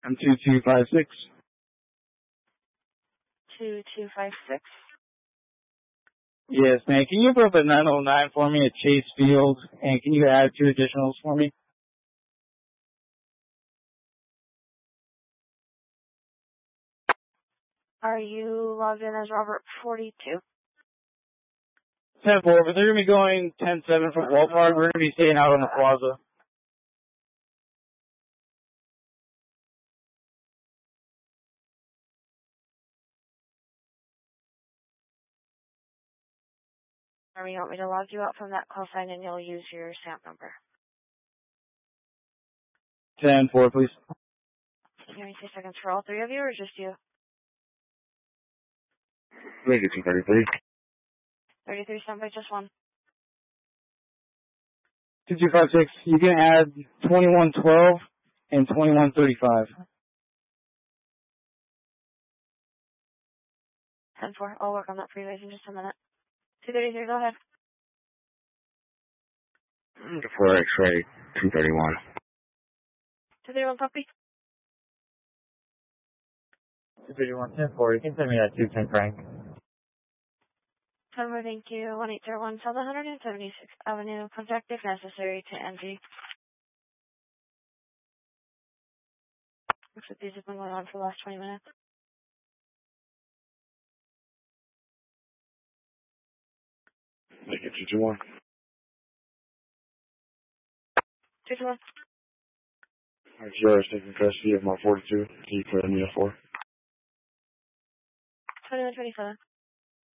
I'm 2256. 2256. Yes, man. Can you open up a 909 for me at Chase Field? And can you add 2 additionals for me? Are you logged in as Robert 42? 10-4, but they're going to be going 10-7 from Walmart. We're going to be staying out on the plaza. Or you want me to log you out from that call sign and you'll use your SAMP number? 10-4, please. Give me 2 seconds for all 3 of you, or just you? Make it 233. 33, stand by just 1. 2256, you can add 2112 and 2135. 10-4, I'll work on that for you guys in just a minute. 233, go ahead. 4 X-ray, 231. 231, copy. 231, 10-4, you can send me that 210 Frank. 10-4, thank you. 1801 South 176th Avenue. Contact if necessary to NG. Looks like these have been going on for the last 20 minutes. Make it 221. 221. RTR is taking custody of my 42. Can you put me a 4? 2127.